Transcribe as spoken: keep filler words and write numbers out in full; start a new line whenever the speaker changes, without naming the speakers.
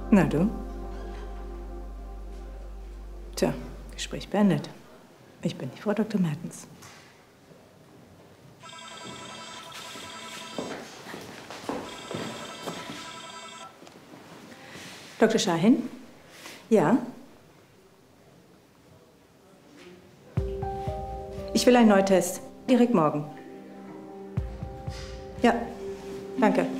Na du? Tja, Gespräch beendet. Ich bin die Frau Doktor Mertens. Doktor Shahin? Ja? Ich will einen Neutest. Direkt morgen. Ja, danke.